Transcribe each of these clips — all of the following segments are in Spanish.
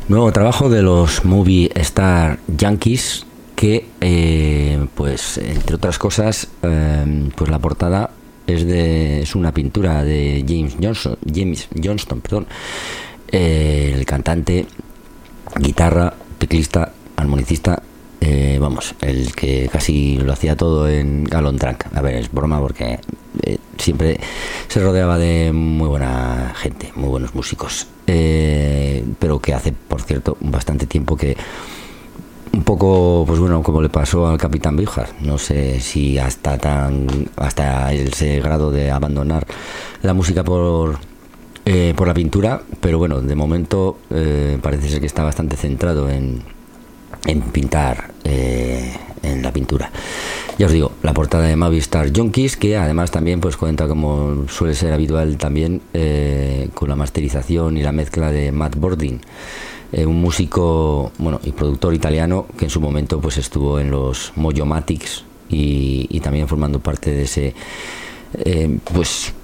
Nuevo trabajo de los Movie Star Yankees que, pues entre otras cosas, pues la portada es una pintura de James Johnston, perdón, el cantante, guitarra, teclista, armonicista, vamos, el que casi lo hacía todo en Gallon Track. A ver, es broma porque siempre se rodeaba de muy buena gente, muy buenos músicos, pero que hace, por cierto, bastante tiempo que un poco, pues bueno, como le pasó al Capitán Beefheart, no sé si hasta ese grado de abandonar la música por la pintura, pero bueno, de momento parece ser que está bastante centrado en pintar, en la pintura. Ya os digo, la portada de Movie Star Junkies, que además también pues cuenta, como suele ser habitual también, con la masterización y la mezcla de Matt Bordin, un músico, bueno, y productor italiano que en su momento pues estuvo en los Mojo-Matics y también formando parte de ese pues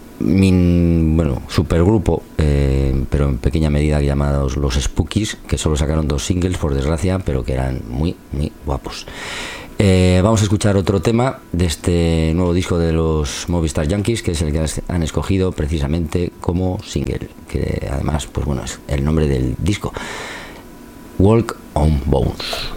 supergrupo, pero en pequeña medida, llamados los Spookies, que solo sacaron 2 singles, por desgracia, pero que eran muy guapos. Vamos a escuchar otro tema de este nuevo disco de los Movistar Yankees, que es el que han escogido precisamente como single, que además, pues bueno, es el nombre del disco: Walk on Bones.